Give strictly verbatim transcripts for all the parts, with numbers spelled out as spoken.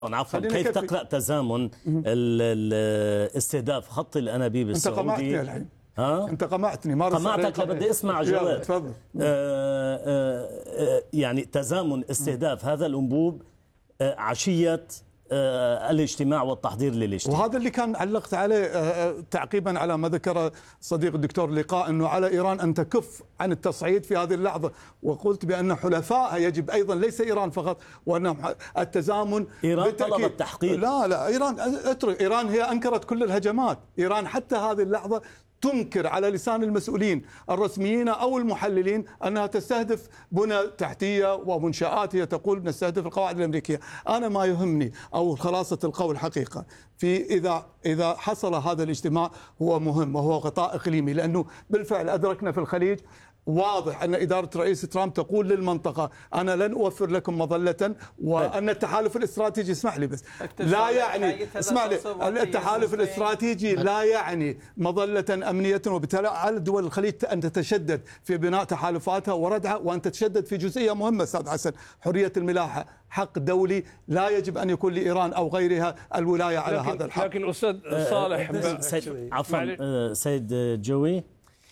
عفوا، كيف تقرأ تزامن الاستهداف خط الأنابيب السعودي؟ انت قمعتني الحين. ها؟ انت قمعتني ما قمعتك بدي اسمع جواب. تفضل. آه آه يعني تزامن استهداف هذا الأنبوب آه عشية آه الاجتماع والتحضير للاجتماع، وهذا اللي كان علقت عليه آه تعقيبا على ما ذكر صديق الدكتور لقاء، انه على ايران ان تكف عن التصعيد في هذه اللحظه، وقلت بان حلفائها يجب ايضا ليس ايران فقط، وان التزامن. ايران طلبت تحقيق. لا لا ايران اترك، ايران هي انكرت كل الهجمات، ايران حتى هذه اللحظه تنكر على لسان المسؤولين الرسميين أو المحللين أنها تستهدف بنى تحتية ومنشآت، هي تقول نستهدف القواعد الأمريكية. أنا ما يهمني أو خلاصة القول حقيقة في إذا إذا حصل هذا الاجتماع هو مهم وهو غطاء إقليمي، لأنه بالفعل أدركنا في الخليج واضح أن إدارة رئيس ترامب تقول للمنطقة أنا لن أوفر لكم مظلة، وأن التحالف الاستراتيجي اسمح لي بس لا يعني اسمح لي التحالف الاستراتيجي لا يعني مظلة أمنية، وبالتالي على دول الخليج أن تتشدد في بناء تحالفاتها وردعها، وأن تتشدد في جزئية مهمة أستاذ حسن، حرية الملاحة حق دولي لا يجب أن يكون لإيران أو غيرها الولاية على هذا الحق. لكن أستاذ صالح عفوا سيد جوي،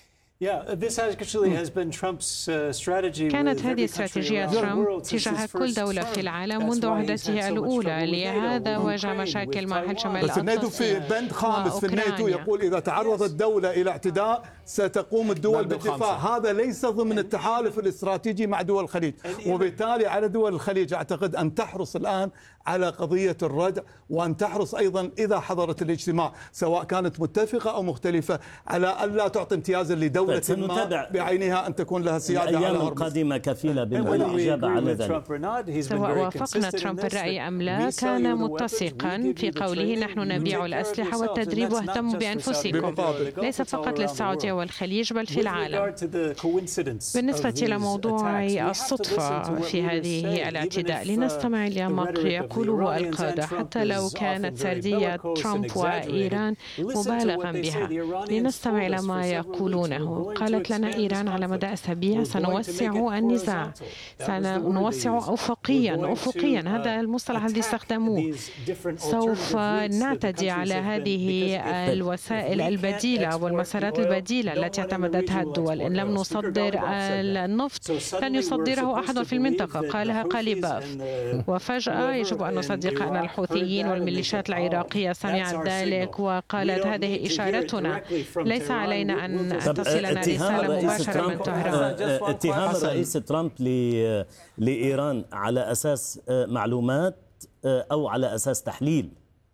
كانت هذه استراتيجية ترامب تجاه كل دولة في العالم منذ عهدته الأولى، لهذا واجه مشاكل مع حل شمال الأقصى. بس الناتو في بند خامس في الناتو يقول إذا تعرضت دولة إلى اعتداء ستقوم الدول بالدفاع، هذا ليس ضمن التحالف الاستراتيجي مع دول الخليج، وبالتالي على دول الخليج أعتقد أن تحرص الآن على قضية الردع، وأن تحرص أيضا إذا حضرت الاجتماع سواء كانت متفقة أو مختلفة على ألا تعطي امتيازا لدولة ما بعينها أن تكون لها سيادة على الأيام القادمة كفيلة بالإجابة على ذلك. سواء وافقنا ترامب الرأي أم لا، كان متسقا في قوله نحن نبيع الأسلحة والتدريب واهتموا بأنفسكم، ليس فقط للسعودية والخليج بل في العالم. بالنسبة إلى موضوع الصدفة في هذه الاعتداء، لنستمع إلى ما يقوله القادة حتى لو كانت سردية ترامب وإيران مبالغا بها، لنستمع إلى ما يقولونه. قالت لنا إيران على مدى أسابيع سنوسع النزاع، سنوسع أفقيا أفقيا هذا المصطلح الذي استخدموه، سوف نعتدي على هذه الوسائل البديلة والمسارات البديلة التي اعتمدتها الدول. إن لم نصدر النفط لن يصدره أحد في المنطقة، قالها قاليباف. وفجأة يجب أن نصدق أن الحوثيين والميليشيات العراقية سمعت ذلك وقالت هذه إشارتنا، ليس علينا أن تصلنا رسالة مباشرة من طهران. اتهام الرئيس ترامب لإيران على أساس معلومات أو على أساس تحليل؟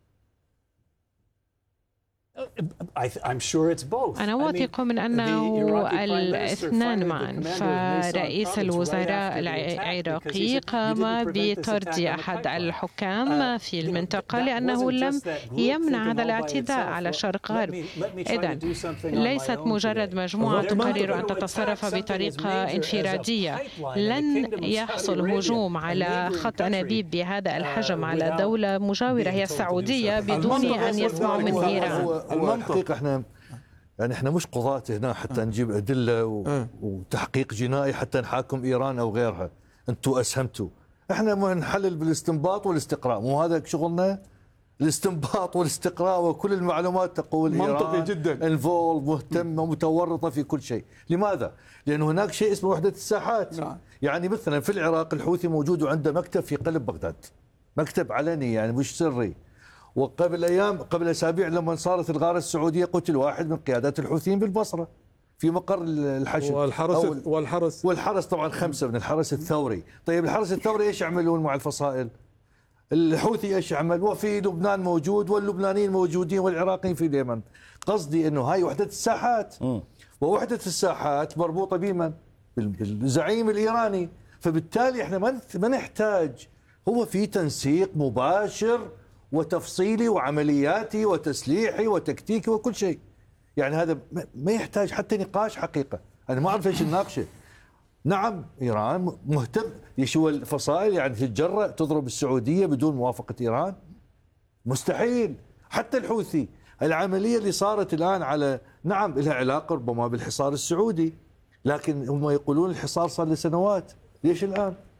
أنا واثق من أنه الاثنان معا، فرئيس الوزراء العراقي قام بطرد أحد الحكام في المنطقة لأنه لم يمنع هذا الاعتداء على شرق غرب. إذن ليست مجرد مجموعة تقرر أن تتصرف بطريقة انفرادية. لن يحصل هجوم على خط أنابيب بهذا الحجم على دولة مجاورة هي السعودية بدون أن يسمعوا من إيران. الحقيقة احنا يعني احنا مش قضاة هنا حتى نجيب أدلة و... وتحقيق جنائي حتى نحاكم إيران أو غيرها. انتوا أسهمتوا، احنا نحلل بالاستنباط والاستقراء، مو هذا شغلنا؟ الاستنباط والاستقراء وكل المعلومات تقول منطقي إيران جدا انفول مهتمة ومتورطة في كل شيء. لماذا؟ لأن هناك شيء اسمه وحدة الساحات. نعم. يعني مثلا في العراق الحوثي موجود وعنده مكتب في قلب بغداد، مكتب علني يعني مش سري. وقبل أيام قبل أسابيع لما صارت الغارة السعودية قتل واحد من قيادات الحوثيين بالبصرة في مقر الحشد. والحرس والحرس والحرس طبعا خمسة من الحرس الثوري. طيب الحرس الثوري ايش يعملون مع الفصائل؟ الحوثي ايش يعمل؟ وفي لبنان موجود واللبنانيين موجودين والعراقيين في اليمن. قصدي انه هاي وحدة الساحات، ووحدة الساحات مربوطة بمن؟ بالزعيم الإيراني. فبالتالي احنا ما نحتاج، هو في تنسيق مباشر وتفصيلي وعملياتي وتسليحي وتكتيكي وكل شيء. يعني هذا ما يحتاج حتى نقاش حقيقة. أنا ما أعرف إيش نناقشه. نعم إيران مهتم يشوى الفصائل يعني تتجرأ تضرب السعودية بدون موافقة إيران؟ مستحيل. حتى الحوثي العملية اللي صارت الآن على نعم لها علاقة ربما بالحصار السعودي، لكن هم يقولون الحصار صار لسنوات، ليش الآن؟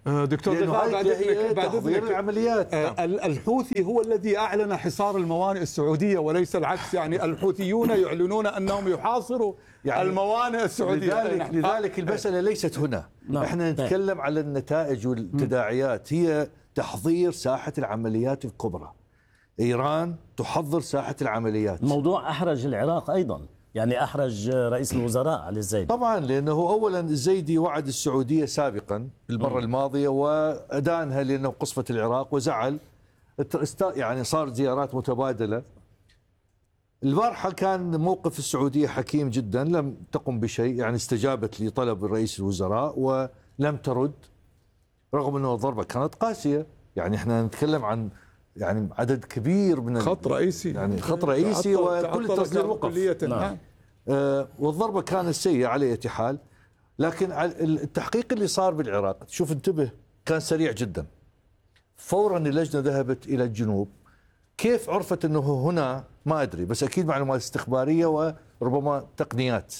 دكتور دفاع بعد اذنك بعد اذنك العمليات. الحوثي هو الذي اعلن حصار الموانئ السعوديه وليس العكس، يعني الحوثيون يعلنون انهم يحاصروا يعني الموانئ السعوديه. لذلك, لذلك المساله ليست هنا. نعم. احنا نتكلم على النتائج والتداعيات، هي تحضير ساحه العمليات الكبرى. ايران تحضر ساحه العمليات. موضوع احرج العراق ايضا، يعني أحرج رئيس الوزراء علي الزيدي طبعا، لأنه أولا الزيدي وعد السعودية سابقا بالمرة الماضية وأدانها لأنه قصفت العراق وزعل، يعني صار زيارات متبادلة. البارحة كان موقف السعودية حكيم جدا، لم تقم بشيء، يعني استجابت لطلب رئيس الوزراء ولم ترد، رغم أنه الضربة كانت قاسية. يعني احنا نتكلم عن يعني عدد كبير من خط رئيسي، يعني خط رئيسي وكل تصدير وقف. نعم. آه والضربة كانت سيئة على أي حال، لكن التحقيق اللي صار بالعراق شوف انتبه كان سريع جدا. فورا اللجنة ذهبت إلى الجنوب. كيف عرفت أنه هنا ما أدري، بس أكيد معلومات استخبارية وربما تقنيات،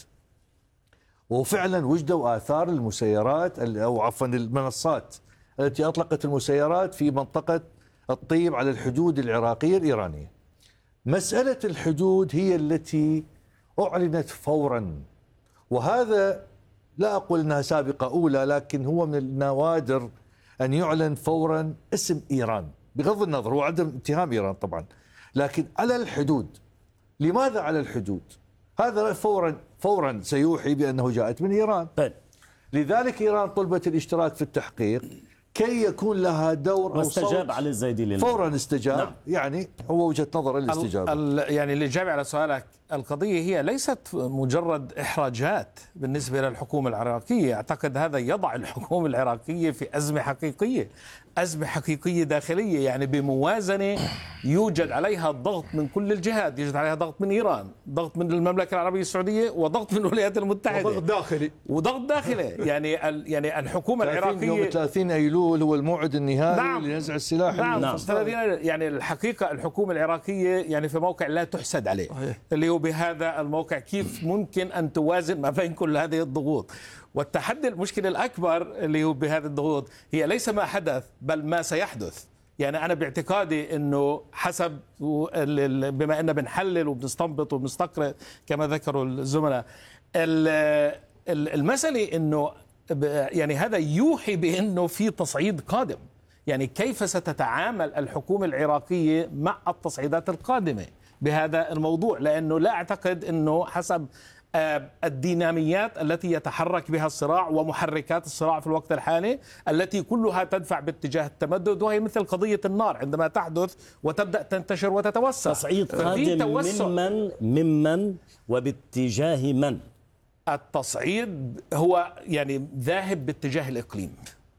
وفعلا وجدوا آثار المسيرات أو عفوا المنصات التي أطلقت المسيرات في منطقة الطيب على الحدود العراقية الإيرانية. مسألة الحدود هي التي أعلنت فورا، وهذا لا أقول أنها سابقة أولى، لكن هو من النوادر أن يعلن فورا اسم إيران، بغض النظر وعدم اتهام إيران طبعا، لكن على الحدود. لماذا على الحدود؟ هذا فورا فورا سيوحي بأنه جاءت من إيران. لذلك إيران طلبت الاشتراك في التحقيق كي يكون لها دور أو صوت. واستجاب علي الزيدي لله. فورا استجاب. نعم. يعني هو وجهة نظر الاستجابة. يعني الإجابة على سؤالك، القضية هي ليست مجرد إحراجات بالنسبة للحكومة العراقية. أعتقد هذا يضع الحكومة العراقية في أزمة حقيقية، أزمة حقيقية داخلية، يعني بموازنة يوجد عليها ضغط من كل الجهات، يوجد عليها ضغط من إيران، ضغط من المملكة العربية السعودية، وضغط من الولايات المتحدة، وضغط داخلي وضغط داخلي. يعني يعني الحكومة العراقية يوم ثلاثين أيلول هو الموعد النهائي نعم. لنزع السلاح. نعم. نعم. يعني الحقيقة الحكومة العراقية يعني في موقع لا تحسد عليه، اللي هو بهذا الموقع كيف ممكن أن توازن ما بين كل هذه الضغوط. والتحدي المشكلة الأكبر اللي هو بهذه الضغوط هي ليس ما حدث بل ما سيحدث. يعني أنا باعتقادي أنه حسب بما أننا بنحلل وبنستنبط وبنستقرأ كما ذكروا الزملاء، المسألة أنه يعني هذا يوحي بأنه في تصعيد قادم. يعني كيف ستتعامل الحكومة العراقية مع التصعيدات القادمة بهذا الموضوع؟ لأنه لا أعتقد أنه حسب الديناميات التي يتحرك بها الصراع ومحركات الصراع في الوقت الحالي التي كلها تدفع باتجاه التمدد، وهي مثل قضية النار عندما تحدث وتبدأ تنتشر وتتوسع. تصعيد قادم ممن ممن وباتجاه من؟ التصعيد هو يعني ذاهب باتجاه الإقليم،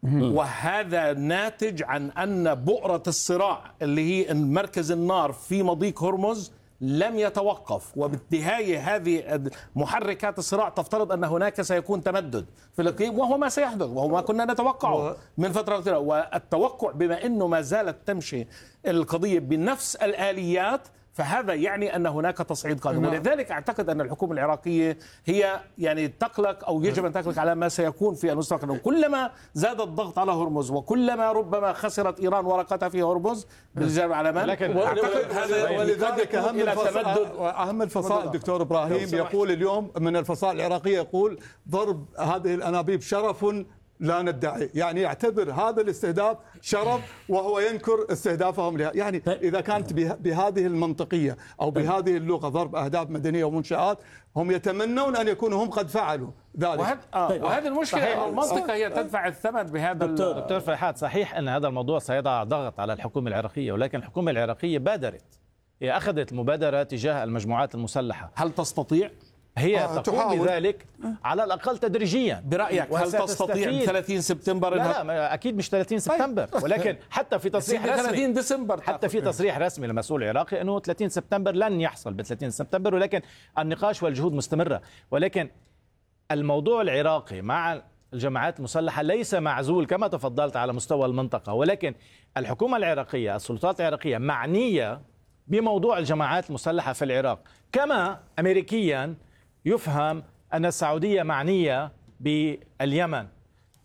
وهذا ناتج عن أن بؤرة الصراع اللي هي مركز النار في مضيق هرمز لم يتوقف، وبالنهاية هذه محركات الصراع تفترض أن هناك سيكون تمدد في الإقليم، وهو ما سيحدث وهو ما كنا نتوقعه من فترة قصيرة. والتوقع بما أنه ما زالت تمشي القضية بنفس الآليات فهذا يعني أن هناك تصعيد قادم. ولذلك أعتقد أن الحكومة العراقية هي يعني تقلق أو يجب أن تقلق على ما سيكون في المستقبل. كلما زاد الضغط على هرمز وكلما ربما خسرت إيران ورقتها في هرمز بالجانب على من، لكن أعتقد هذا. ولذلك أهم الفصائل أهم الفصائل دكتور إبراهيم يقول اليوم من الفصائل العراقية، يقول ضرب هذه الأنابيب شرف لا ندعي، يعني يعتبر هذا الاستهداف شرف وهو ينكر استهدافهم لها. يعني إذا كانت بهذه المنطقية أو بهذه اللغة ضرب أهداف مدنية ومنشآت، هم يتمنون أن يكونوا هم قد فعلوا ذلك. وهذه آه وهذه المشكلة، المنطقة هي تدفع الثمن بهذا. دكتور, دكتور فرحات، صحيح أن هذا الموضوع سيضع ضغط على الحكومة العراقية، ولكن الحكومة العراقية بادرت، هي أخذت المبادرة تجاه المجموعات المسلحة. هل تستطيع؟ هي آه تقوم بذلك على الأقل تدريجيا. برأيك هل تستطيع ثلاثين سبتمبر؟ لا, لا أكيد مش ثلاثين سبتمبر، ولكن حتى في تصريح رسمي ثلاثين ديسمبر، حتى في تصريح رسمي لمسؤول عراقي أنه ثلاثين سبتمبر لن يحصل ب ثلاثين سبتمبر، ولكن النقاش والجهود مستمرة. ولكن الموضوع العراقي مع الجماعات المسلحة ليس معزول كما تفضلت على مستوى المنطقة، ولكن الحكومة العراقية، السلطات العراقية معنية بموضوع الجماعات المسلحة في العراق، كما أمريكيا يفهم أن السعودية معنية باليمن.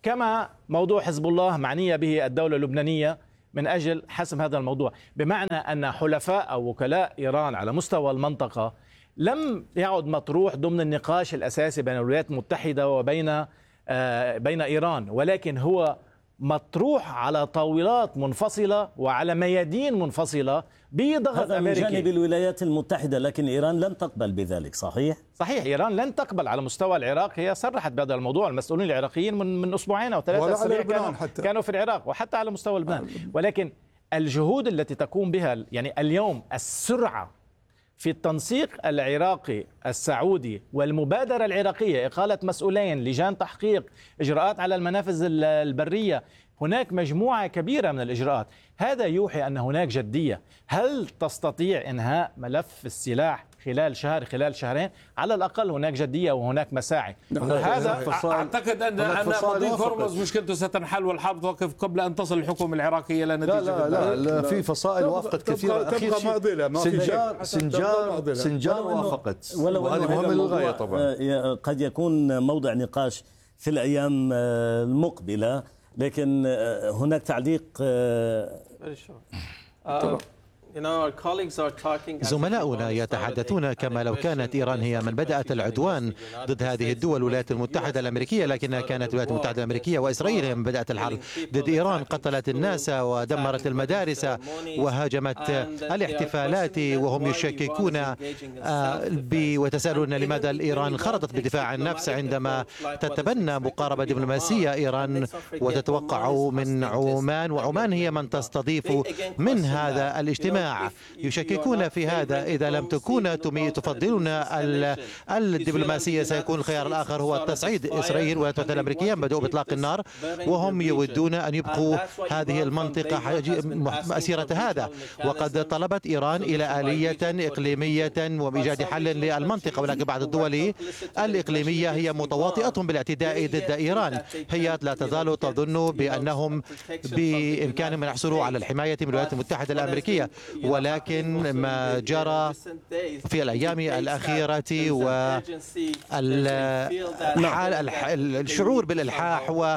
كما موضوع حزب الله معنية به الدولة اللبنانية من أجل حسم هذا الموضوع، بمعنى أن حلفاء أو وكلاء إيران على مستوى المنطقة لم يعد مطروح ضمن النقاش الأساسي بين الولايات المتحدة وبين بين إيران، ولكن هو مطروح على طاولات منفصلة وعلى ميادين منفصلة بضغط هذا أمريكي. من جانب الولايات المتحدة، لكن إيران لن تقبل بذلك. صحيح؟ صحيح، إيران لن تقبل على مستوى العراق. هي صرحت بهذا الموضوع، المسؤولين العراقيين من من أسبوعين أو ثلاثة أسابيع كانوا, كانوا في العراق وحتى على مستوى لبنان. ولكن الجهود التي تقوم بها يعني اليوم، السرعة في التنسيق العراقي السعودي والمبادرة العراقية، إقالة مسؤولين، لجان تحقيق، إجراءات على المنافذ البرية، هناك مجموعة كبيرة من الإجراءات. هذا يوحي أن هناك جدية. هل تستطيع إنهاء ملف السلاح خلال شهر خلال شهرين؟ على الأقل هناك جدية وهناك مساعي. هذا أعتقد أن أن مضيق هرمز مشكلته ستنحل والحرب توقف قبل أن تصل الحكومة العراقية إلى نتيجة. لا لا, لا في فصائل وافقت كثيرة. أخير شيء سنجار سنجار سنجار وافقت، وهذه مهمة للغاية طبعا. قد يكون موضع نقاش في الأيام المقبلة، لكن هناك تعليق. زملاؤنا يتحدثون كما لو كانت إيران هي من بدأت العدوان ضد هذه الدول، الولايات المتحدة الأمريكية، لكنها كانت الولايات المتحدة الأمريكية وإسرائيل هي من بدأت الحرب ضد إيران. قتلت الناس ودمرت المدارس وهاجمت الاحتفالات، وهم يشككون وتساءلون لماذا إيران خرجت بدفاع عن النفس عندما تتبنى مقاربة دبلوماسية إيران وتتوقع من عمان، وعمان هي من تستضيف من هذا الاجتماع. يشككون في هذا. إذا لم تكونوا تفضلون الدبلوماسية، سيكون الخيار الآخر هو تصعيد إسرائيل والولايات المتحدة الأمريكية. بدأوا بإطلاق النار وهم يودون أن يبقوا هذه المنطقة مسيرة هذا، وقد طلبت إيران إلى آلية إقليمية وبإيجاد حل للمنطقة، ولكن بعض الدول الإقليمية هي متواطئة بالاعتداء ضد إيران. هي لا تزال تظن بأنهم بإمكانهم أن يحصلوا على الحماية من الولايات المتحدة الأمريكية، ولكن ما جرى في الأيام الأخيرة والشعور بالإلحاح و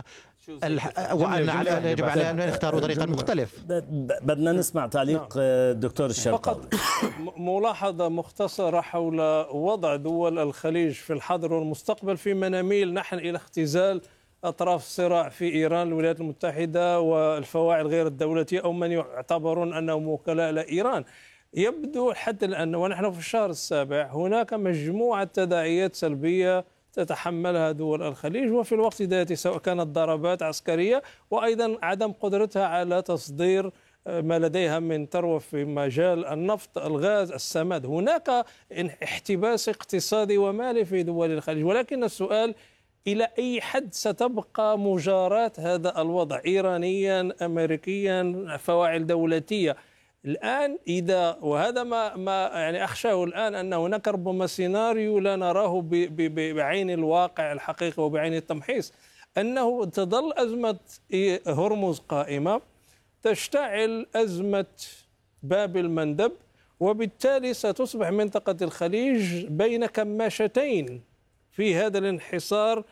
وأن يجب علينا أن نختاروا طريقا مختلف. بدنا نسمع تعليق الدكتور الشرقاوي. فقط ملاحظة مختصرة حول وضع دول الخليج في الحاضر والمستقبل، فيما نميل نحن إلى اختزال أطراف الصراع في إيران، الولايات المتحدة والفواعل غير الدولية أو من يعتبرون أنهم وكلاء لإيران. يبدو حتى الآن ونحن في الشهر السابع هناك مجموعة تداعيات سلبية تتحملها دول الخليج، وفي الوقت ذاته سواء كانت ضربات عسكرية وأيضا عدم قدرتها على تصدير ما لديها من ثروة في مجال النفط، الغاز، السماد. هناك احتباس اقتصادي ومالي في دول الخليج، ولكن السؤال إلى أي حد ستبقى مجاراة هذا الوضع إيرانيا أمريكيا فواعل دولتية الآن؟ إذا وهذا ما ما يعني أخشاه الآن، أن هناك ربما سيناريو لا نراه بعين الواقع الحقيقي وبعين التمحيص، أنه تظل أزمة هرمز قائمة، تشتعل أزمة باب المندب، وبالتالي ستصبح منطقة الخليج بين كماشتين في هذا الانحصار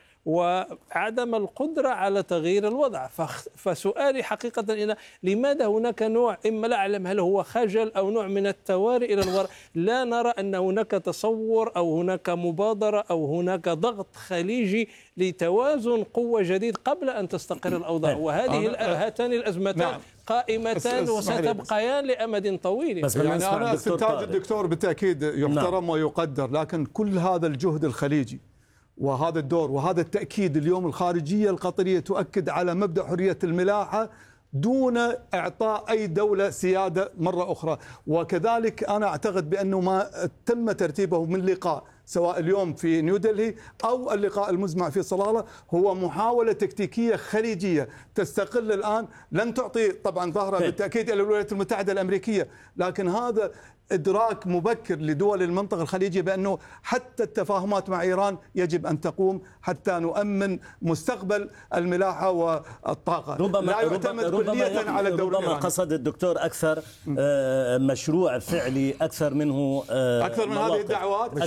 وعدم القدرة على تغيير الوضع. فسؤالي حقيقة إن لماذا هناك نوع، إما لا أعلم هل هو خجل أو نوع من التواري إلى الوراء، لا نرى أن هناك تصور أو هناك مبادرة أو هناك ضغط خليجي لتوازن قوة جديد قبل أن تستقر الأوضاع. وهذه هاتان الأزمتان قائمتان وستبقيان لأمد طويل. بس يعني أنا استنتاج الدكتور بالتأكيد يحترم ويقدر، لكن كل هذا الجهد الخليجي وهذا الدور وهذا التأكيد، اليوم الخارجية القطرية تؤكد على مبدأ حرية الملاحة دون إعطاء أي دولة سيادة مرة أخرى. وكذلك أنا أعتقد بأنه ما تم ترتيبه من لقاء سواء اليوم في نيودلهي أو اللقاء المزمع في صلالة هو محاولة تكتيكية خليجية تستقل الآن، لن تعطي طبعا ظهرها بالتأكيد إلى الولايات المتحدة الأمريكية، لكن هذا إدراك مبكر لدول المنطقة الخليجية بأنه حتى التفاهمات مع إيران يجب أن تقوم حتى نؤمن مستقبل الملاحة والطاقة. ربما لا يعتمد ربما كلية على الدولة ربما قصد الدكتور أكثر مشروع فعلي أكثر منه أكثر من هذه الدعوات، أكثر من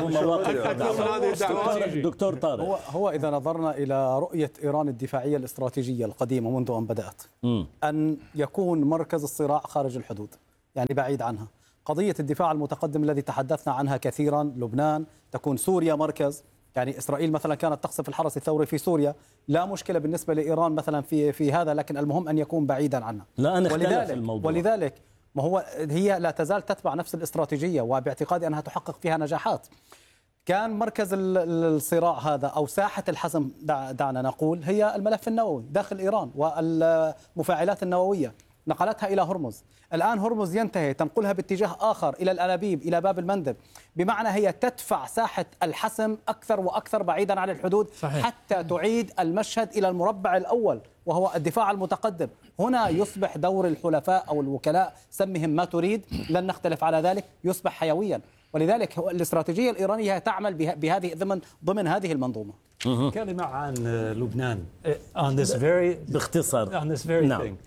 له مواقف. دكتور طارق، هو هو إذا نظرنا إلى رؤية إيران الدفاعية الاستراتيجية القديمة منذ أن بدأت م. أن يكون مركز الصراع خارج الحدود، يعني بعيد عنها. قضية الدفاع المتقدم الذي تحدثنا عنها كثيرا، لبنان، تكون سوريا مركز، يعني إسرائيل مثلا كانت تقصف الحرس الثوري في سوريا، لا مشكلة بالنسبة لإيران مثلا في في هذا، لكن المهم أن يكون بعيدا عنها. لا أنا ولذلك الموضوع. ولذلك ما هو هي لا تزال تتبع نفس الاستراتيجية، وباعتقادي أنها تحقق فيها نجاحات. كان مركز الصراع هذا أو ساحة الحزم، دعنا نقول، هي الملف النووي داخل إيران والمفاعلات النووية، نقلتها إلى هرمز. الآن هرمز ينتهي، تنقلها باتجاه آخر إلى الأنابيب، إلى باب المندب، بمعنى هي تدفع ساحة الحسم أكثر وأكثر بعيدا عن الحدود. صحيح. حتى تعيد المشهد إلى المربع الأول وهو الدفاع المتقدم. هنا يصبح دور الحلفاء أو الوكلاء، سمهم ما تريد، لن نختلف على ذلك، يصبح حيويا. ولذلك الاستراتيجية الإيرانية تعمل بهذه ضمن ضمن هذه المنظومة. كلمة عن لبنان on this very باختصار. on this very no. thing.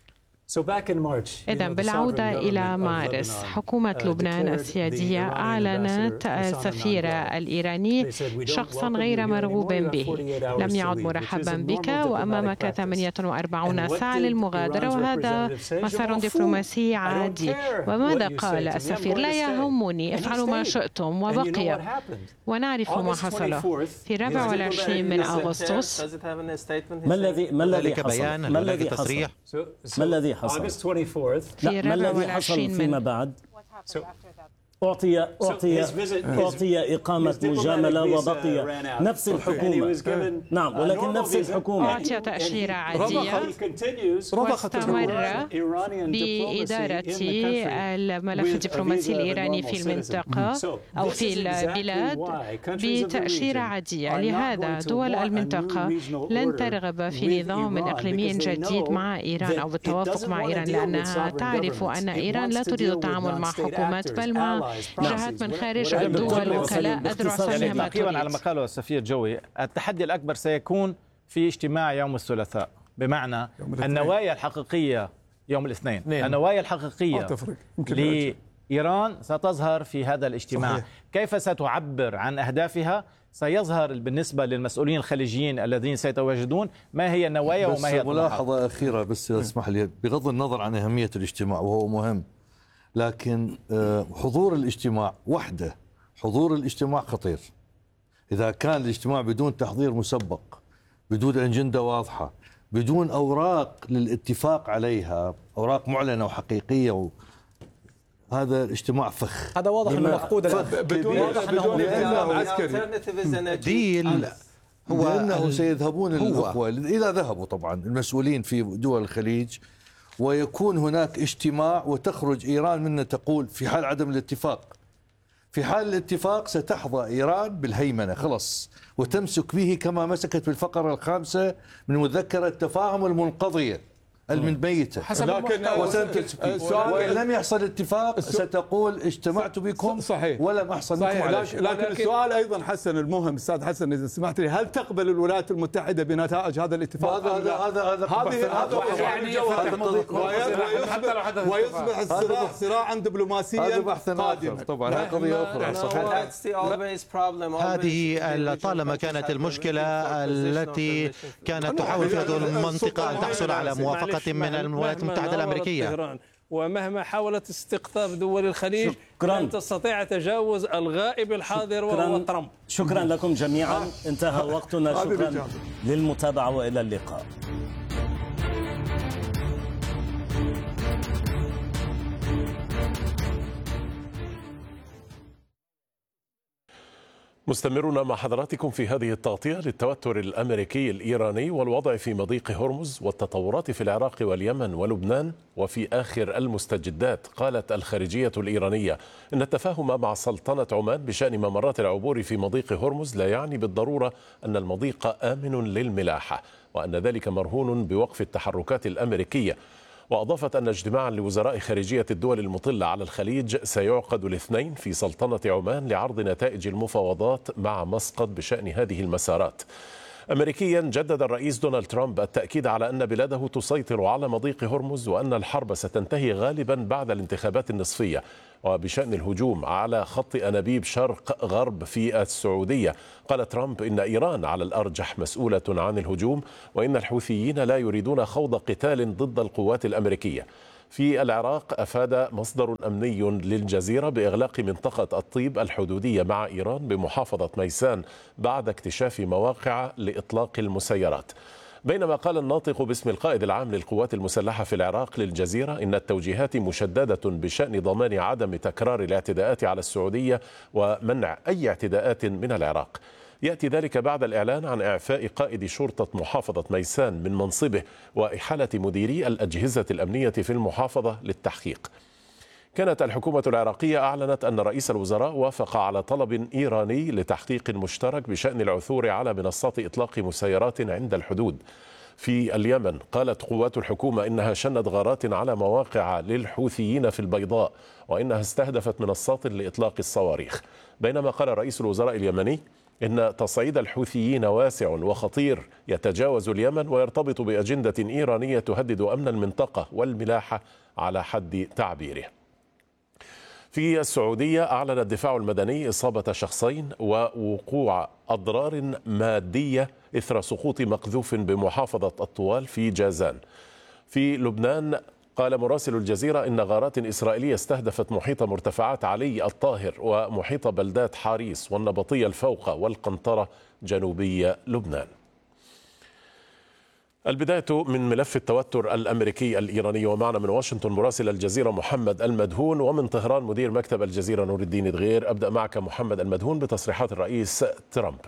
إذن بالعودة إلى مارس، حكومة لبنان السيادية أعلنت السفير الإيراني شخصا غير مرغوب به، لم يعد مرحبا بك وأمامك ثمانية وأربعين ساعة للمغادرة، وهذا مسار دبلوماسي عادي. وماذا قال السفير؟ لا يهمني، افعلوا ما شئتم، وبقي. ونعرف ما حصل في الرابع والعشرين من أغسطس. ما الذي ما الذي حصل؟ ما الذي حصل؟ ما الذي حصل؟ لا، ما الذي حصل فيما بعد؟ أعطي أعطي أعطي إقامة مجاملة وبقي نفس الحكومة. نعم، ولكن نفس الحكومة أعطي تأشيرة عادية واستمر بإدارة الملف الدبلوماسي الإيراني في المنطقة أو في البلاد بتأشيرة عادية. لهذا دول المنطقة لن ترغب في نظام إقليمي جديد مع إيران أو بالتوافق مع إيران، لأنها تعرف أن إيران لا تريد التعامل مع حكومات بل مع جهات من خارج الدول، وكلاء أذرع سميها ما تريد. على ما قاله السفير جوي، التحدي الأكبر سيكون في اجتماع يوم الثلاثاء، بمعنى النوايا الحقيقية يوم الاثنين، نين. النوايا الحقيقية لإيران ستظهر في هذا الاجتماع. صحيح. كيف ستعبر عن أهدافها سيظهر بالنسبة للمسؤولين الخليجيين الذين سيتواجدون ما هي النوايا وما هي الطموحات. ملاحظة أخيرة بس اسمح لي، بغض النظر عن أهمية الاجتماع وهو مهم، لكن حضور الاجتماع وحده، حضور الاجتماع خطير. إذا كان الاجتماع بدون تحضير مسبق، بدون أجندة واضحة، بدون أوراق للاتفاق عليها، أوراق معلنة وحقيقية، و... هذا الاجتماع فخ. هذا واضح انه مفقود بدون بدون نظام عسكري. ديل هو لأنه سيذهبون الأخوة إذا ذهبوا طبعا المسؤولين في دول الخليج، ويكون هناك اجتماع وتخرج إيران منه تقول في حال عدم الاتفاق. في حال الاتفاق ستحظى إيران بالهيمنة خلص، وتمسك به كما مسكت في الفقرة الخامسة من مذكرة التفاهم المنقضية المنبيتة. لكن وإن لم يحصل اتفاق ستقول اجتمعت بكم صحيح ولم أحصل صحيح. على لكن, شيء. لكن السؤال أيضا حسن المهم أستاذ حسن إذا سمحت لي، هل تقبل الولايات المتحدة بنتائج هذا الاتفاق؟ هذا هذا هذا هذا يعني ويصبح الصراع صراعا دبلوماسيا قادما. طبعا هذه قضية أخرى. هذه طالما كانت المشكلة التي كانت تحاول في هذه المنطقة أن تحصل على موافقة من الولايات المتحدة الأمريكية، ومهما حاولت استقطاب دول الخليج لن تستطيع تجاوز الغائب الحاضر وهو ترامب. شكرا لكم جميعا، انتهى وقتنا. شكرا للمتابعة وإلى اللقاء. مستمرون مع حضراتكم في هذه التغطية للتوتر الأمريكي الإيراني والوضع في مضيق هرمز والتطورات في العراق واليمن ولبنان. وفي آخر المستجدات قالت الخارجية الإيرانية إن التفاهم مع سلطنة عمان بشأن ممرات العبور في مضيق هرمز لا يعني بالضرورة أن المضيق آمن للملاحة، وأن ذلك مرهون بوقف التحركات الأمريكية. وأضافت أن اجتماعا لوزراء خارجية الدول المطلة على الخليج سيعقد الاثنين في سلطنة عمان لعرض نتائج المفاوضات مع مسقط بشأن هذه المسارات. أمريكيا جدد الرئيس دونالد ترامب التأكيد على أن بلاده تسيطر على مضيق هرمز وأن الحرب ستنتهي غالبا بعد الانتخابات النصفية. وبشأن الهجوم على خط أنابيب شرق غرب في السعودية، قال ترامب إن إيران على الأرجح مسؤولة عن الهجوم، وإن الحوثيين لا يريدون خوض قتال ضد القوات الأمريكية. في العراق أفاد مصدر أمني للجزيرة بإغلاق منطقة الطيب الحدودية مع إيران بمحافظة ميسان بعد اكتشاف مواقع لإطلاق المسيرات. بينما قال الناطق باسم القائد العام للقوات المسلحة في العراق للجزيرة إن التوجيهات مشددة بشأن ضمان عدم تكرار الاعتداءات على السعودية ومنع أي اعتداءات من العراق. يأتي ذلك بعد الإعلان عن إعفاء قائد شرطة محافظة ميسان من منصبه وإحالة مديري الأجهزة الأمنية في المحافظة للتحقيق. كانت الحكومة العراقية أعلنت أن رئيس الوزراء وافق على طلب إيراني لتحقيق مشترك بشأن العثور على منصات إطلاق مسيرات عند الحدود. في اليمن قالت قوات الحكومة إنها شنت غارات على مواقع للحوثيين في البيضاء، وإنها استهدفت منصات لإطلاق الصواريخ. بينما قال رئيس الوزراء اليمني إن تصعيد الحوثيين واسع وخطير يتجاوز اليمن ويرتبط بأجندة إيرانية تهدد أمن المنطقة والملاحة على حد تعبيره. في السعودية أعلن الدفاع المدني إصابة شخصين ووقوع أضرار مادية إثر سقوط مقذوف بمحافظة الطوال في جازان. في لبنان قال مراسل الجزيرة إن غارات إسرائيلية استهدفت محيط مرتفعات علي الطاهر ومحيط بلدات حاريس والنبطية الفوقة والقنطرة جنوبي لبنان. البداية من ملف التوتر الأمريكي الإيراني، ومعنا من واشنطن مراسل الجزيرة محمد المدهون، ومن طهران مدير مكتب الجزيرة نور الدين دغير. أبدأ معك محمد المدهون بتصريحات الرئيس ترامب.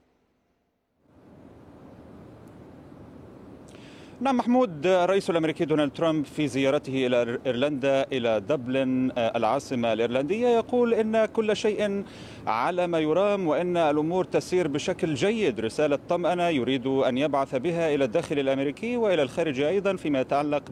نعم محمود، الرئيس الأمريكي دونالد ترامب في زيارته إلى إيرلندا إلى دبلن العاصمة الإيرلندية يقول إن كل شيء على ما يرام وإن الأمور تسير بشكل جيد. رسالة طمأنة يريد أن يبعث بها إلى الداخل الأمريكي وإلى الخارج أيضا فيما يتعلق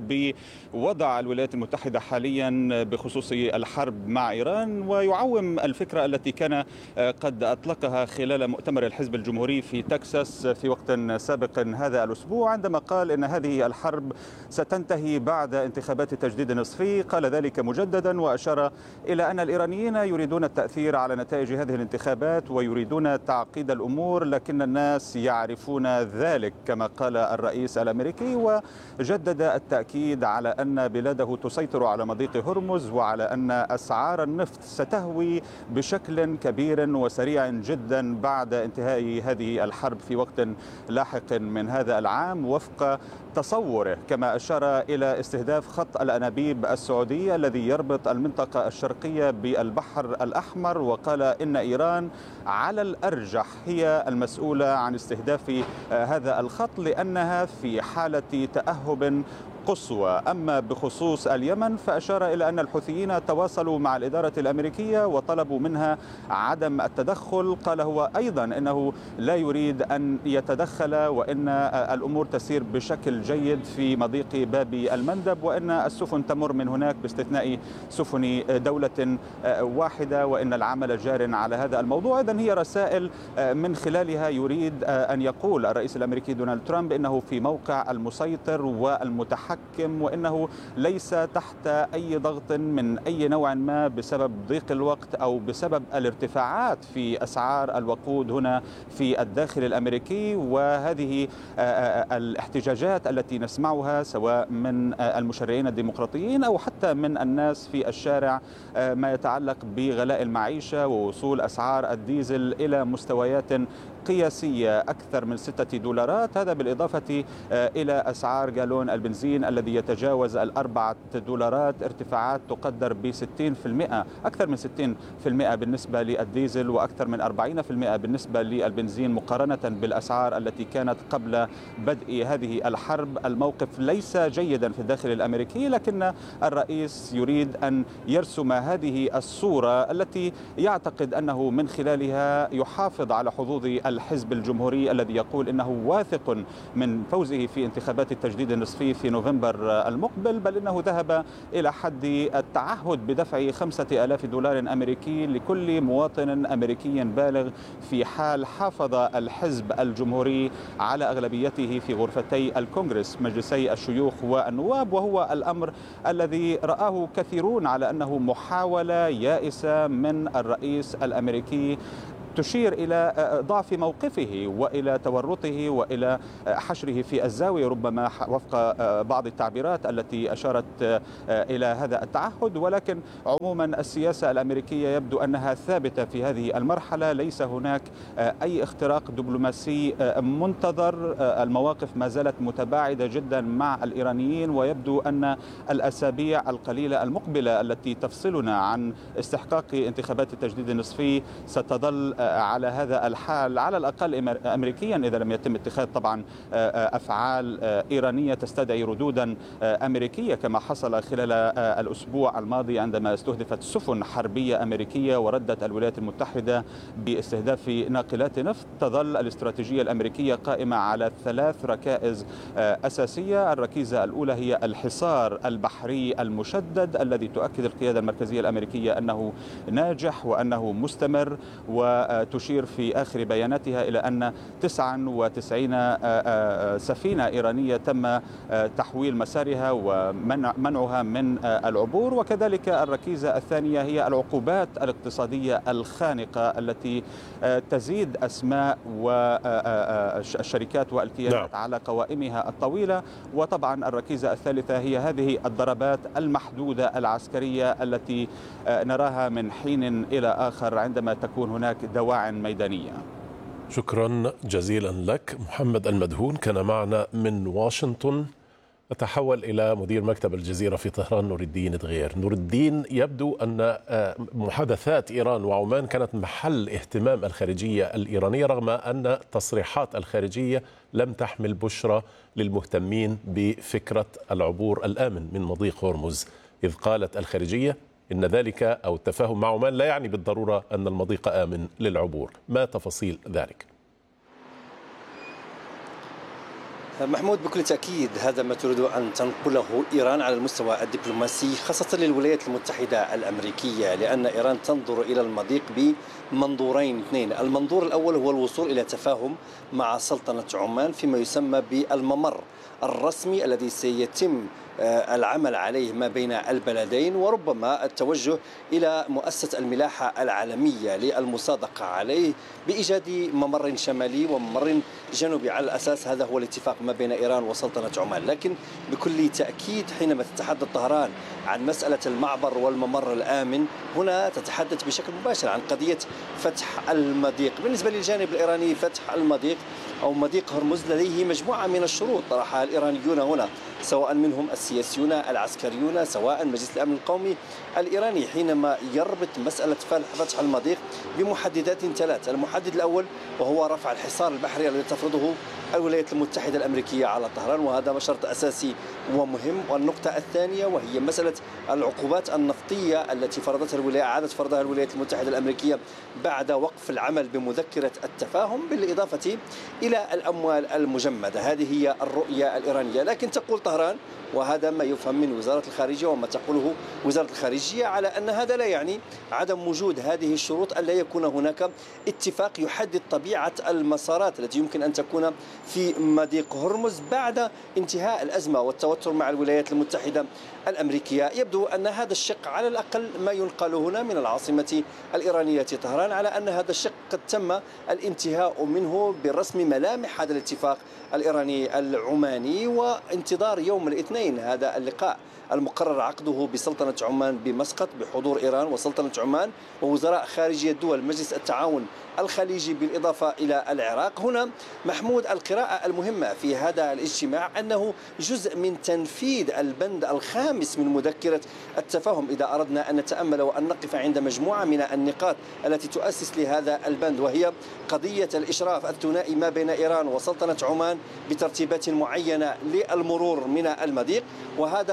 بوضع الولايات المتحدة حاليا بخصوص الحرب مع إيران، ويعوم الفكرة التي كان قد أطلقها خلال مؤتمر الحزب الجمهوري في تكساس في وقت سابق هذا الأسبوع، عندما قال إن هذه الحرب ستنتهي بعد انتخابات التجديد النصفي. قال ذلك مجددا وأشار إلى أن الإيرانيين يريدون التأثير على نتائج هذه الانتخابات ويريدون تعقيد الأمور، لكن الناس يعرفون ذلك كما قال الرئيس الأمريكي، وجدد التأكيد على أن بلاده تسيطر على مضيق هرمز وعلى أن أسعار النفط ستهوي بشكل كبير وسريع جدا بعد انتهاء هذه الحرب في وقت لاحق من هذا العام وفق تصوره، كما أشار إلى استهداف خط الأنابيب السعودي الذي يربط المنطقة الشرقية بالبحر الأحمر، وقال إن إيران على الأرجح هي المسؤولة عن استهداف هذا الخط لأنها في حالة تأهب قصوى. أما بخصوص اليمن فأشار إلى أن الحوثيين تواصلوا مع الإدارة الأمريكية وطلبوا منها عدم التدخل. قال هو أيضا أنه لا يريد أن يتدخل وأن الأمور تسير بشكل جيد في مضيق باب المندب وأن السفن تمر من هناك باستثناء سفن دولة واحدة وأن العمل جار على هذا الموضوع. إذن هي رسائل من خلالها يريد أن يقول الرئيس الأمريكي دونالد ترامب إنه في موقع المسيطر والمتحكم وإنه ليس تحت أي ضغط من أي نوع ما بسبب ضيق الوقت أو بسبب الارتفاعات في أسعار الوقود هنا في الداخل الأمريكي. وهذه الاحتجاجات التي نسمعها سواء من المشرعين الديمقراطيين أو حتى من الناس في الشارع ما يتعلق بغلاء المعيشة ووصول أسعار الديزل إلى مستويات قياسية أكثر من ستة دولارات، هذا بالإضافة إلى أسعار جالون البنزين الذي يتجاوز الأربعة دولارات، ارتفاعات تقدر بستين في المئة، أكثر من ستين في المئة بالنسبة للديزل وأكثر من أربعين في المئة بالنسبة للبنزين مقارنة بالأسعار التي كانت قبل بدء هذه الحرب. الموقف ليس جيدا في الداخل الأمريكي، لكن الرئيس يريد أن يرسم هذه الصورة التي يعتقد أنه من خلالها يحافظ على حظوظ الحزب الجمهوري الذي يقول إنه واثق من فوزه في انتخابات التجديد النصفي في نوفمبر المقبل، بل إنه ذهب إلى حد التعهد بدفع خمسة آلاف دولار أمريكي لكل مواطن أمريكي بالغ في حال حافظ الحزب الجمهوري على أغلبيته في غرفتي الكونغرس مجلسي الشيوخ والنواب، وهو الأمر الذي رآه كثيرون على أنه محاولة يائسة من الرئيس الأمريكي تشير إلى ضعف موقفه وإلى تورطه وإلى حشره في الزاوية ربما وفق بعض التعبيرات التي أشارت إلى هذا التعهد. ولكن عموما السياسة الأمريكية يبدو أنها ثابتة في هذه المرحلة، ليس هناك أي اختراق دبلوماسي منتظر، المواقف ما زالت متباعدة جدا مع الإيرانيين، ويبدو أن الأسابيع القليلة المقبلة التي تفصلنا عن استحقاق انتخابات التجديد النصفي ستظل على هذا الحال على الأقل أمريكيا، إذا لم يتم اتخاذ طبعا أفعال إيرانية تستدعي ردودا أمريكية، كما حصل خلال الأسبوع الماضي عندما استهدفت سفن حربية أمريكية وردت الولايات المتحدة باستهداف ناقلات نفط. تظل الاستراتيجية الأمريكية قائمة على ثلاث ركائز أساسية. الركيزة الأولى هي الحصار البحري المشدد الذي تؤكد القيادة المركزية الأمريكية أنه ناجح وأنه مستمر، وتشير في آخر بياناتها إلى أن تسعة وتسعين سفينة إيرانية تم تحويل مسارها ومنعها من العبور. وكذلك الركيزة الثانية هي العقوبات الاقتصادية الخانقة التي تزيد أسماء والشركات والكيانات على قوائمها الطويلة. وطبعا الركيزة الثالثة هي هذه الضربات المحدودة العسكرية التي نراها من حين إلى آخر عندما تكون هناك دواعٍ ميدانية. شكرا جزيلا لك محمد المدهون، كان معنا من واشنطن. نتحول إلى مدير مكتب الجزيرة في طهران نور الدين دغير. نور الدين، يبدو أن محادثات إيران وعمان كانت محل اهتمام الخارجية الإيرانية، رغم أن تصريحات الخارجية لم تحمل بشرى للمهتمين بفكرة العبور الآمن من مضيق هرمز، إذ قالت الخارجية إن ذلك أو التفاهم مع عمان لا يعني بالضرورة أن المضيق آمن للعبور. ما تفاصيل ذلك؟ محمود، بكل تأكيد هذا ما تريد أن تنقله إيران على المستوى الدبلوماسي، خاصة للولايات المتحدة الأمريكية، لأن إيران تنظر إلى المضيق بمنظورين اثنين. المنظور الأول هو الوصول إلى تفاهم مع سلطنة عمان فيما يسمى بالممر الرسمي الذي سيتم العمل عليه ما بين البلدين، وربما التوجه إلى مؤسسة الملاحة العالمية للمصادقة عليه بإيجاد ممر شمالي وممر جنوبي. على الأساس هذا هو الاتفاق ما بين إيران وسلطنة عمان. لكن بكل تأكيد حينما تتحدث طهران عن مسألة المعبر والممر الآمن، هنا تتحدث بشكل مباشر عن قضية فتح المضيق. بالنسبة للجانب الإيراني، فتح المضيق أو مضيق هرمز لديه مجموعة من الشروط طرحها الإيرانيون هنا، سواء منهم السياسيون العسكريون سواء مجلس الأمن القومي الإيراني، حينما يربط مسألة فتح المضيق بمحددات ثلاث. المحدد الأول وهو رفع الحصار البحري الذي تفرضه الولايات المتحدة الأمريكية على طهران، وهذا شرط أساسي ومهم. والنقطة الثانية وهي مسألة العقوبات النفطية التي فرضتها الولايات عادت فرضها الولايات المتحدة الأمريكية بعد وقف العمل بمذكرة التفاهم، بالإضافة إلى الأموال المجمدة. هذه هي الرؤية الإيرانية. لكن تقول طهران، وهذا ما يفهم من وزارة الخارجية وما تقوله وزارة الخارجية، على أن هذا لا يعني عدم وجود هذه الشروط، أن لا يكون هناك اتفاق يحدد طبيعة المسارات التي يمكن أن تكون في مضيق هرمز بعد انتهاء الأزمة والتوتر مع الولايات المتحدة الأمريكية. يبدو أن هذا الشق على الأقل ما ينقل هنا من العاصمة الإيرانية طهران، على أن هذا الشق قد تم الانتهاء منه برسم ملامح هذا الاتفاق الإيراني العماني، وانتظار يوم الاثنين هذا اللقاء المقرر عقده بسلطنة عمان بمسقط بحضور إيران وسلطنة عمان ووزراء خارجية الدول مجلس التعاون الخليجي بالإضافة إلى العراق. هنا محمود، القراءة المهمة في هذا الاجتماع أنه جزء من تنفيذ البند الخامس من مذكرة التفاهم، إذا أردنا أن نتأمل وأن نقف عند مجموعة من النقاط التي تؤسس لهذا البند، وهي قضية الإشراف الثنائي ما بين إيران وسلطنة عمان بترتيبات معينة للمرور من المضيق. وهذا ما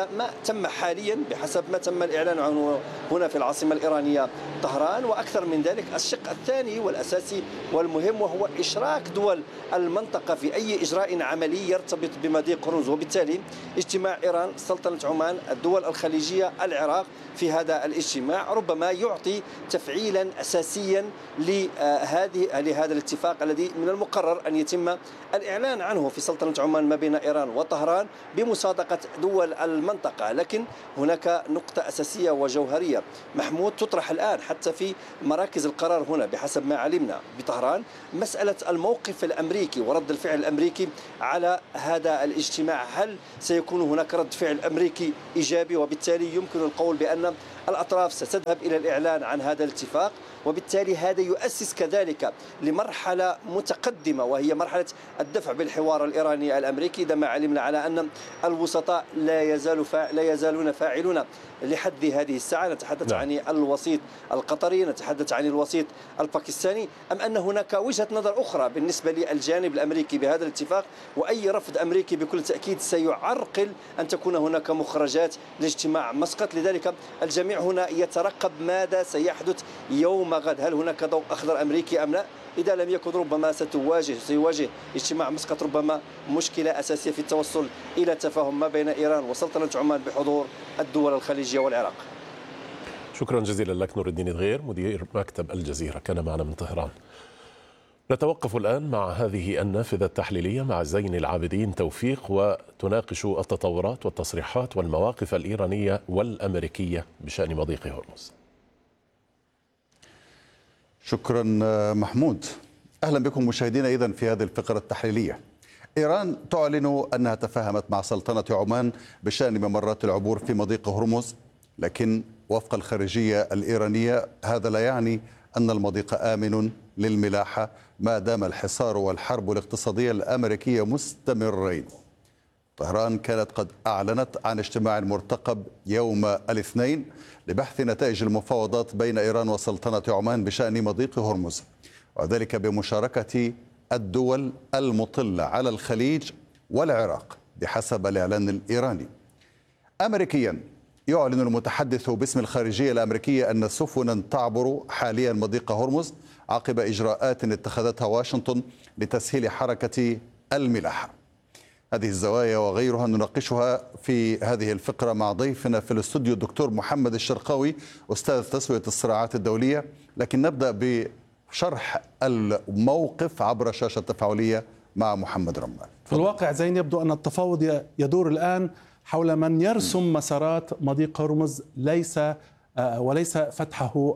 تم حاليا بحسب ما تم الإعلان عنه هنا في العاصمة الإيرانية طهران. وأكثر من ذلك الشق الثاني والأساسي والمهم وهو إشراك دول المنطقة في أي إجراء عملي يرتبط بمضيق هرمز. وبالتالي اجتماع إيران، سلطنة عمان، الدول الخليجية، العراق في هذا الاجتماع ربما يعطي تفعيلا أساسيا لهذه لهذا الاتفاق الذي من المقرر أن يتم الإعلان عنه في سلطنة عمان ما بين إيران وطهران بمصادقة دول المنطقة. لكن هناك نقطة أساسية وجوهرية محمود تطرح الآن حتى في مراكز القرار هنا بحسب ما علمنا بطهران، مسألة الموقف الأمريكي ورد الفعل الأمريكي على هذا الاجتماع. هل سيكون هناك رد فعل أمريكي إيجابي وبالتالي يمكن القول بأن الأطراف ستذهب إلى الإعلان عن هذا الاتفاق، وبالتالي هذا يؤسس كذلك لمرحلة متقدمة وهي مرحلة الدفع بالحوار الإيراني الأمريكي، إذا ما علمنا على أن الوسطاء لا يزال فا... لا يزالون فاعلون لحد هذه الساعة. نتحدث عن الوسيط القطري، نتحدث عن الوسيط الباكستاني، أم أن هناك وجهة نظر أخرى بالنسبة للجانب الأمريكي بهذا الاتفاق؟ وأي رفض أمريكي بكل تأكيد سيعرقل أن تكون هناك مخرجات لاجتماع مسقط. لذلك الجميع هنا يترقب ماذا سيحدث يوم غد، هل هناك ضوء أخضر أمريكي أم لا؟ إذا لم يكن ربما ستواجه سيواجه اجتماع مسقط ربما مشكلة أساسية في التوصل إلى تفاهم ما بين إيران وسلطنة عمان بحضور الدول الخليجية والعراق. شكرا جزيلا لك نور الدين دغير مدير مكتب الجزيرة، كان معنا من طهران. نتوقف الآن مع هذه النافذة التحليلية مع زين العابدين توفيق، وتناقش التطورات والتصريحات والمواقف الإيرانية والأمريكية بشأن مضيق هرمز. شكرا محمود. أهلا بكم مشاهدينا إذن في هذه الفقرة التحليلية. إيران تعلن أنها تفاهمت مع سلطنة عمان بشأن ممرات العبور في مضيق هرمز، لكن وفق الخارجية الإيرانية هذا لا يعني أن المضيق آمن للملاحة ما دام الحصار والحرب الاقتصادية الأمريكية مستمرين. طهران كانت قد أعلنت عن اجتماع مرتقب يوم الاثنين لبحث نتائج المفاوضات بين إيران وسلطنة عمان بشأن مضيق هرمز، وذلك بمشاركة الدول المطلة على الخليج والعراق بحسب الإعلان الإيراني. أمريكيا يعلن المتحدث باسم الخارجية الأمريكية أن سفنا تعبر حاليا مضيق هرمز عقب إجراءات اتخذتها واشنطن لتسهيل حركة الملاحة. هذه الزوايا وغيرها نناقشها في هذه الفقرة مع ضيفنا في الاستوديو الدكتور محمد الشرقاوي أستاذ تسوية الصراعات الدولية، لكن نبدأ بشرح الموقف عبر شاشة تفاعلية مع محمد رمان. في الواقع زين يبدو أن التفاوض يدور الآن حول من يرسم مسارات مضيق هرمز ليس وليس فتحه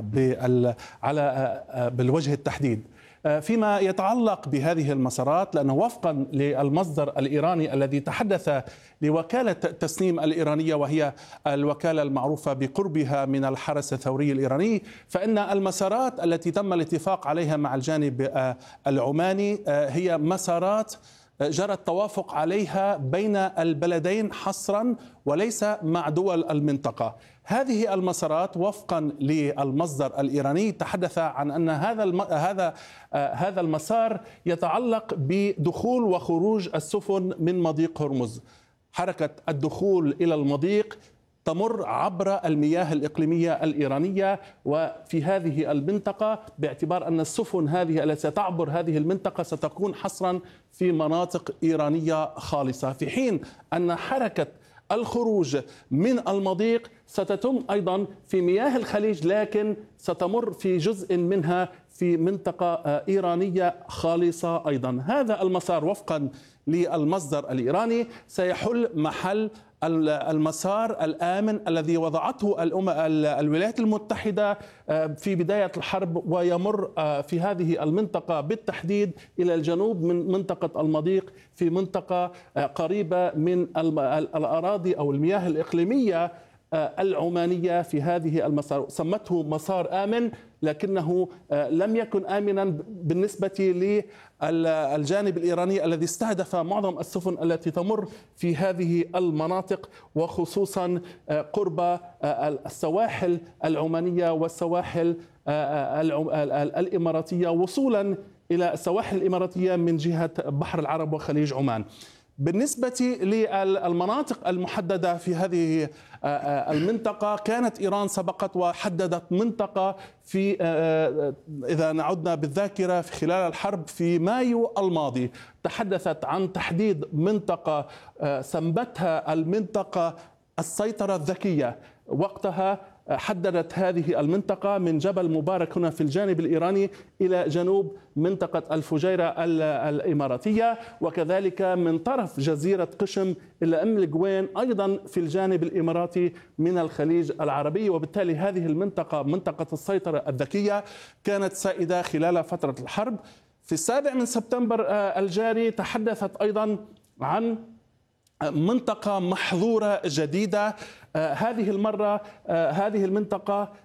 على بالوجه التحديد. فيما يتعلق بهذه المسارات، لأنه وفقا للمصدر الإيراني الذي تحدث لوكالة تسنيم الإيرانية وهي الوكالة المعروفة بقربها من الحرس الثوري الإيراني، فإن المسارات التي تم الاتفاق عليها مع الجانب العماني هي مسارات جرى التوافق عليها بين البلدين حصرا وليس مع دول المنطقة. هذه المسارات وفقا للمصدر الإيراني تحدث عن أن هذا الم... هذا آه هذا المسار يتعلق بدخول وخروج السفن من مضيق هرمز. حركة الدخول إلى المضيق تمر عبر المياه الإقليمية الإيرانية وفي هذه المنطقة، باعتبار أن السفن هذه التي ستعبر هذه المنطقة ستكون حصرا في مناطق إيرانية خالصة، في حين أن حركة الخروج من المضيق ستتم أيضا في مياه الخليج، لكن ستمر في جزء منها في منطقة إيرانية خالصة أيضا. هذا المسار وفقا للمصدر الإيراني سيحل محل المسار الآمن الذي وضعته الولايات المتحدة في بداية الحرب، ويمر في هذه المنطقة بالتحديد إلى الجنوب من منطقة المضيق في منطقة قريبة من الأراضي أو المياه الإقليمية العمانية في هذه المسار. سمته مسار آمن، لكنه لم يكن آمنا بالنسبة للجانب الإيراني الذي استهدف معظم السفن التي تمر في هذه المناطق، وخصوصا قرب السواحل العمانية والسواحل الإماراتية وصولا إلى السواحل الإماراتية من جهة بحر العرب وخليج عمان. بالنسبة للمناطق المحددة في هذه المنطقة، كانت إيران سبقت وحددت منطقة في إذا نعدنا بالذاكرة في خلال الحرب في مايو الماضي، تحدثت عن تحديد منطقة سمتها المنطقة السيطرة الذكية. وقتها حددت هذه المنطقة من جبل مبارك هنا في الجانب الإيراني إلى جنوب منطقة الفجيرة الإماراتية، وكذلك من طرف جزيرة قشم إلى أم القوين أيضا في الجانب الإماراتي من الخليج العربي. وبالتالي هذه المنطقة منطقة السيطرة الذكية كانت سائدة خلال فترة الحرب. في السابع من سبتمبر الجاري تحدثت أيضا عن منطقة محظورة جديدة. هذه المرة هذه المنطقة